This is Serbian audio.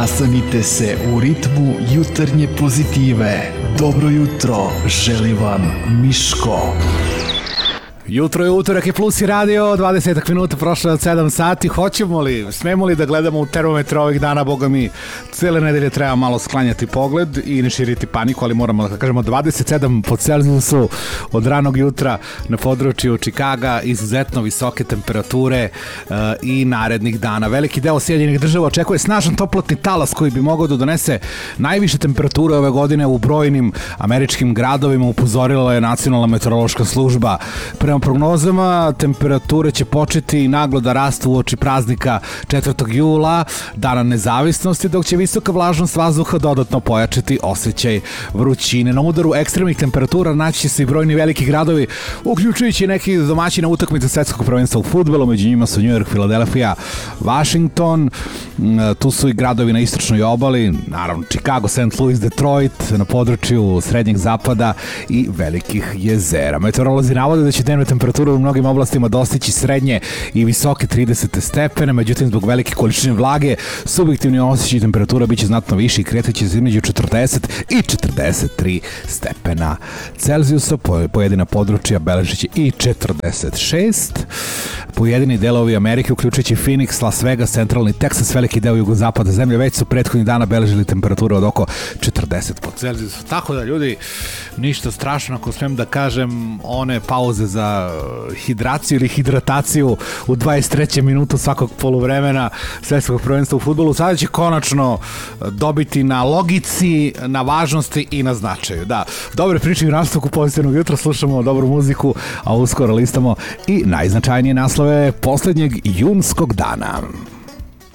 Nastanite se u ritmu jutarnje pozitive. Dobro jutro, želi vam Miško. Jutro je utorak i Plus i radio, 20 minuta prošle od 7 sati. Hoćemo li, smemo li da gledamo u termometre ovih dana, boga mi, cijele nedelje treba malo sklanjati pogled i ne širiti paniku, ali moramo da kažemo 27 po Celzijusu od ranog jutra na području Čikaga, izuzetno visoke temperature i narednih dana. Veliki deo Sjedinjenih država očekuje snažan toplotni talas koji bi mogao da donese najviše temperature ove godine u brojnim američkim gradovima, upozorila je Nacionalna meteorološka služba. Prema prognozama, temperature će početi naglo da rastu uoči praznika 4. jula, dana nezavisnosti, dok će visoka vlažnost vazduha dodatno pojačati osjećaj vrućine. Na udaru ekstremnih temperatura naći će se i brojni veliki gradovi, uključujući neki domaćina utakmice svetskog prvenstva u fudbalu, među njima su New York, Filadelfija, Washington, tu su i gradovi na istočnoj obali, naravno Chicago, St. Louis, Detroit, na području srednjeg zapada i velikih jezera. Meteorolozi navode da će dnevne temperature u mnogim oblastima dostići srednje i visoke 30 stepene, međutim zbog velike količine vlage subjektivni osjećaj temperatura biće znatno viši i kretaće se između 40 i 43 stepena Celzijusa. Pojedina područja beležiće i 46. Pojedini delovi Amerike, uključujući Phoenix, Las Vegas, centralni Texas, veliki deo jugozapada zemlje, već su prethodnih dana beležili temperature od oko 40 po Celzijusu. Tako da, ljudi, ništa strašno, ako smijem da kažem, one pauze za hidraciju ili hidrataciju u 23. minutu svakog poluvremena svetskog prvenstva u fudbalu sada će konačno dobiti na logici, na važnosti i na značaju. Da, dobre priče u nastavku pozitivnog jutra, slušamo dobru muziku, a uskoro listamo i najznačajnije naslove poslednjeg junskog dana.